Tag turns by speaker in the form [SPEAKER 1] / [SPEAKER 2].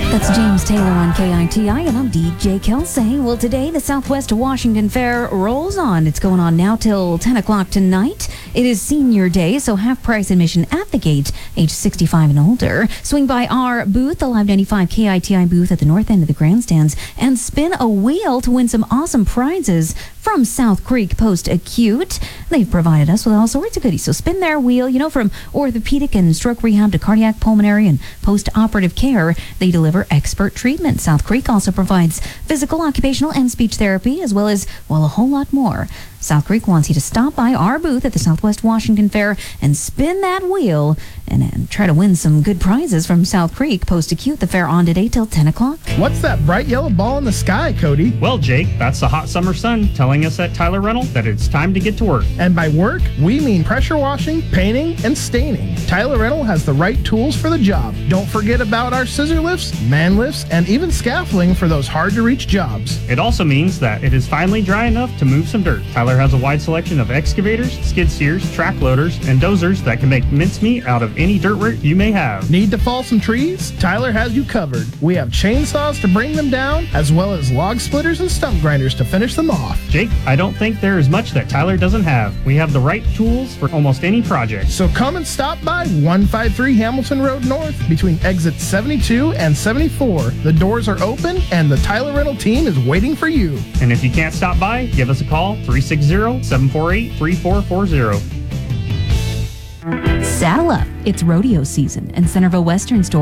[SPEAKER 1] That's James Taylor on KITI, and I'm DJ Kelsey. Well, today the Southwest Washington Fair rolls on. It's going on now till 10 o'clock tonight. It is Senior Day, so half-price admission at the gate, age 65 and older. Swing by our booth, the Live 95 KITI booth at the north end of the grandstands, and spin a wheel to win some awesome prizes from South Creek Post-Acute. They've provided us with all sorts of goodies, so spin their wheel, from orthopedic and stroke rehab to cardiac, pulmonary, and post-operative care. They deliver expert treatment. South Creek also provides physical, occupational, and speech therapy, as well as, a whole lot more. South Creek wants you to stop by our booth at the Southwest Washington Fair and spin that wheel and try to win some good prizes from South Creek Post-Acute. The fair on today till 10 o'clock.
[SPEAKER 2] What's that bright yellow ball in the sky, Cody?
[SPEAKER 3] Well, Jake, that's the hot summer sun telling us at Tyler Rental that it's time to get to work.
[SPEAKER 2] And by work, we mean pressure washing, painting, and staining. Tyler Rental has the right tools for the job. Don't forget about our scissor lifts, man lifts, and even scaffolding for those hard-to-reach jobs.
[SPEAKER 3] It also means that it is finally dry enough to move some dirt. Tyler has a wide selection of excavators, skid steers, track loaders, and dozers that can make mincemeat out of any dirt work you may have.
[SPEAKER 2] Need to fall some trees? Tyler has you covered. We have chainsaws to bring them down, as well as log splitters and stump grinders to finish them off.
[SPEAKER 3] Jake, I don't think there is much that Tyler doesn't have. We have the right tools for almost any project.
[SPEAKER 2] So come and stop by 153 Hamilton Road North between exits 72 and 74. The doors are open and the Tyler Rental team is waiting for you.
[SPEAKER 3] And if you can't stop by, give us a call, 360-748-3440.
[SPEAKER 1] Saddle up. It's rodeo season, and Centerville Western Store